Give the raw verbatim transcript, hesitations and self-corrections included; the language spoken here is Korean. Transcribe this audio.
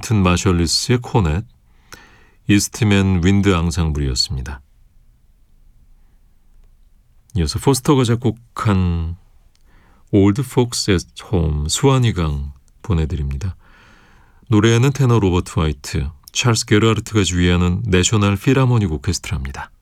윈스턴 마셜리스의 코넷, 이스트맨 윈드 앙상블이었습니다. 이어서 포스터가 작곡한 Old Folks at Home, 수완이강 보내드립니다. 노래에는 테너 로버트 화이트, 찰스 게르하르트가 지휘하는 내셔널 필하모닉 오케스트라입니다.